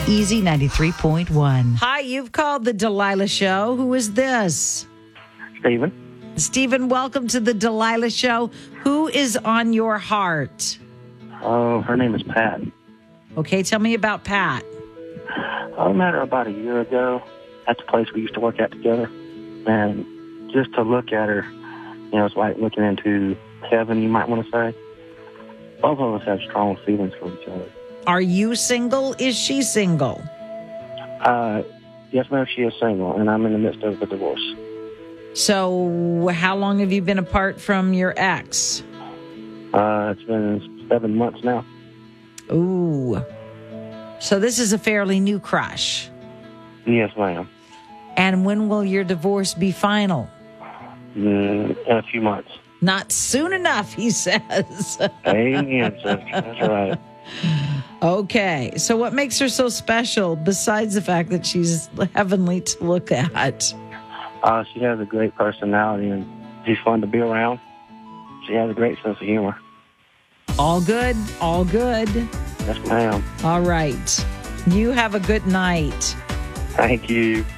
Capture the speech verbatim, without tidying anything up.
Easy ninety-three point one. Hi, you've called the Delilah Show. Who is this? Stephen. Stephen, welcome to the Delilah Show. Who is on your heart? Oh, her name is Pat. Okay, tell me about Pat. I met her about a year ago at the place we used to work at together. And just to look at her, you know, it's like looking into heaven, you might want to say. Both of us have strong feelings for each other. Are you single? Is she single? Uh, yes, ma'am, she is single, and I'm in the midst of a divorce. So how long have you been apart from your ex? Uh, it's been seven months now. Ooh. So this is a fairly new crush. Yes, ma'am. And when will your divorce be final? Mm, in a few months. Not soon enough, he says. Amen, sister. That's right. Okay. So what makes her so special besides the fact that she's heavenly to look at? Uh, she has a great personality, and she's fun to be around. She has a great sense of humor. All good. All good. Yes, ma'am. All right. You have a good night. Thank you.